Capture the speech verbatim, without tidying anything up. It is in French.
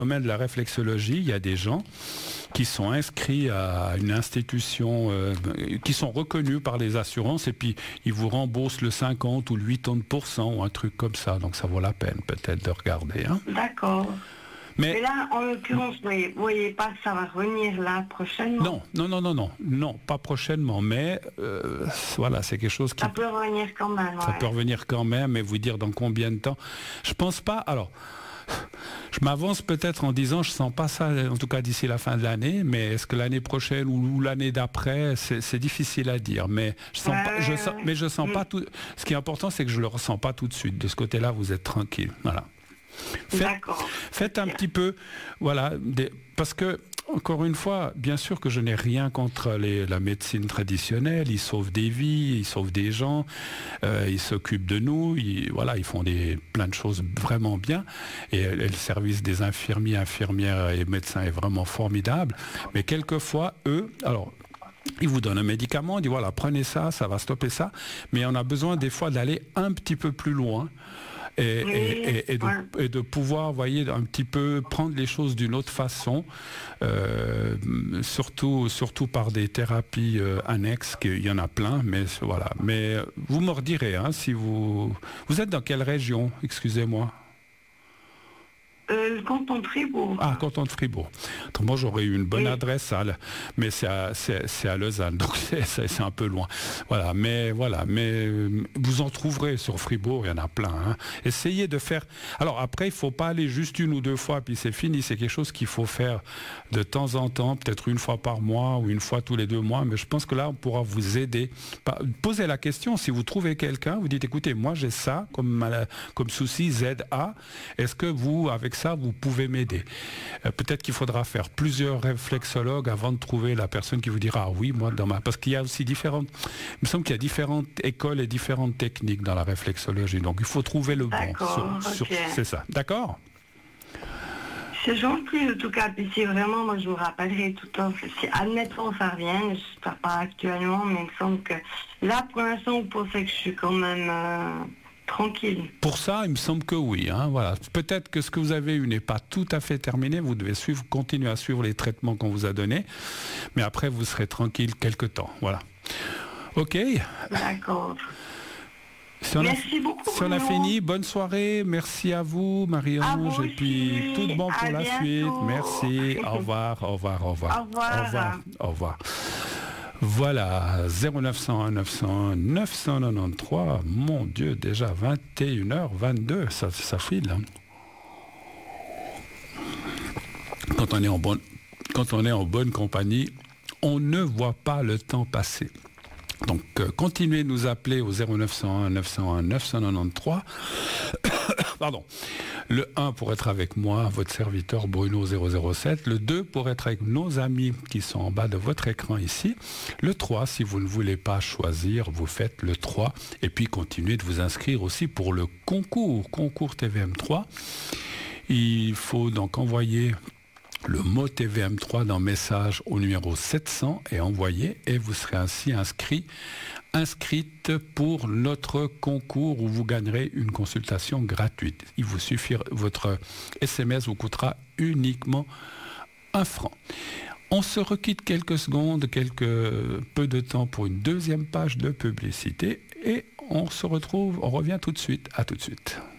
domaine de la réflexologie, il y a des gens qui sont inscrits à une institution, euh, qui sont reconnus par les assurances et puis ils vous remboursent le cinquante ou le quatre-vingts pour cent ou un truc comme ça. Donc ça vaut la peine peut-être de regarder. Hein. D'accord. Mais, Mais là, en l'occurrence, vous voyez, vous voyez pas que ça va revenir là prochainement? Non, non, non, non, non, non, pas prochainement, mais euh, voilà, c'est quelque chose qui... Ça peut revenir quand même, Ça ouais. peut revenir quand même, et vous dire dans combien de temps. Je pense pas, alors... Je m'avance peut-être en disant, je sens pas ça, en tout cas d'ici la fin de l'année, mais est-ce que l'année prochaine ou, ou l'année d'après, c'est, c'est difficile à dire. Mais je sens ouais, pas, je sens, ouais. mais je sens mmh. pas tout. Ce qui est important, c'est que je le ressens pas tout de suite. De ce côté-là, vous êtes tranquille. Voilà. Faites, D'accord. faites un petit peu, voilà, des, parce que. Encore une fois, bien sûr que je n'ai rien contre les, la médecine traditionnelle. Ils sauvent des vies, ils sauvent des gens, euh, ils s'occupent de nous. Ils, voilà, ils font des, plein de choses vraiment bien. Et, et le service des infirmiers, infirmières et médecins est vraiment formidable. Mais quelquefois, eux, alors. Ils vous donnent un médicament, ils disent voilà, prenez ça, ça va stopper ça. Mais on a besoin des fois d'aller un petit peu plus loin. Et, oui, et, et, et, de, ouais. et de pouvoir, voyez, un petit peu prendre les choses d'une autre façon, euh, surtout, surtout par des thérapies euh, annexes, qu'il y en a plein, mais voilà. Mais vous me redirez, hein, si vous... Vous êtes dans quelle région, excusez-moi? Euh, le canton de Fribourg. Ah, canton de Fribourg. Autrement, j'aurais eu une bonne oui. adresse, à, mais c'est à, c'est, c'est à Lausanne, donc c'est, c'est, c'est un peu loin. Voilà, mais voilà, mais vous en trouverez sur Fribourg, il y en a plein. Hein. Essayez de faire. Alors après, il ne faut pas aller juste une ou deux fois, puis c'est fini. C'est quelque chose qu'il faut faire de temps en temps, peut-être une fois par mois ou une fois tous les deux mois. Mais je pense que là, on pourra vous aider. Posez la question. Si vous trouvez quelqu'un, vous dites, écoutez, moi j'ai ça comme, comme souci Z A. Est-ce que vous, avec ça, vous pouvez m'aider. Euh, peut-être qu'il faudra faire plusieurs réflexologues avant de trouver la personne qui vous dira ah oui, moi dans ma... Parce qu'il y a aussi différentes... Il me semble qu'il y a différentes écoles et différentes techniques dans la réflexologie. Donc il faut trouver le bon. D'accord, Sur, sur... okay. C'est ça. D'accord ? C'est gentil en tout cas. Puis si vraiment, moi je vous rappellerai tout le temps. Si admettons ça revient, je ne sais pas actuellement, mais il me semble que là pour l'instant, vous pensez que je suis quand même... Euh... tranquille. Pour ça, il me semble que oui. Hein, voilà. Peut-être que ce que vous avez eu n'est pas tout à fait terminé. Vous devez suivre, continuer à suivre les traitements qu'on vous a donnés. Mais après, vous serez tranquille quelque temps. Voilà. OK. D'accord. Si on merci a, beaucoup. Si on a fini, bonne soirée. Merci à vous, Marie-Ange. Et puis, tout de bon pour à la bientôt. suite. Merci. Au revoir, au revoir, au revoir. Au revoir. Au revoir. Au revoir. Voilà, zéro neuf cent un neuf cent un neuf cent quatre-vingt-treize, mon Dieu, déjà vingt et une heures vingt-deux, ça, ça file. Hein. Quand on est en bonne, quand on est en bonne compagnie, on ne voit pas le temps passer. Donc, euh, continuez de nous appeler au zéro neuf cent un neuf cent un neuf cent quatre-vingt-treize. Pardon. Le un pour être avec moi, votre serviteur Bruno zéro zéro sept. Le deux pour être avec nos amis qui sont en bas de votre écran ici. Le trois, si vous ne voulez pas choisir, vous faites le trois. Et puis, continuez de vous inscrire aussi pour le concours, concours T V M trois. Il faut donc envoyer le mot T V M trois dans message au numéro sept cents et envoyer, et vous serez ainsi inscrit, inscrite pour notre concours où vous gagnerez une consultation gratuite. Il vous suffira, votre S M S vous coûtera uniquement un franc. On se requitte quelques secondes, quelques peu de temps pour une deuxième page de publicité et on se retrouve, on revient tout de suite. À tout de suite.